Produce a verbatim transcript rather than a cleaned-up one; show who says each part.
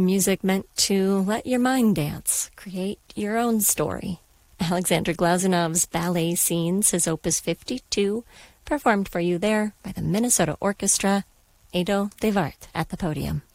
Speaker 1: Music meant to let your mind dance, create your own story. Alexander Glazunov's Ballet Scenes, his Opus fifty-two, performed for you there by the Minnesota Orchestra, Edo de Wart at the podium.